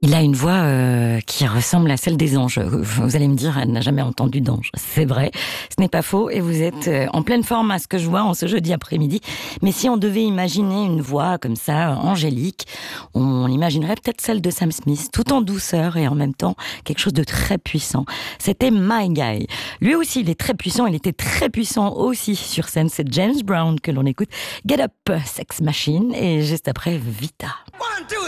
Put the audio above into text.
Il a une voix qui ressemble à celle des anges. Vous allez me dire, elle n'a jamais entendu d'ange. C'est vrai, ce n'est pas faux. Et vous êtes en pleine forme à ce que je vois en ce jeudi après-midi. Mais si on devait imaginer une voix comme ça, angélique, on imaginerait peut-être celle de Sam Smith, tout en douceur et en même temps quelque chose de très puissant. C'était My Guy. Lui aussi, il est très puissant. Il était très puissant aussi sur scène. C'est James Brown que l'on écoute. Get Up, Sex Machine. Et juste après, Vita.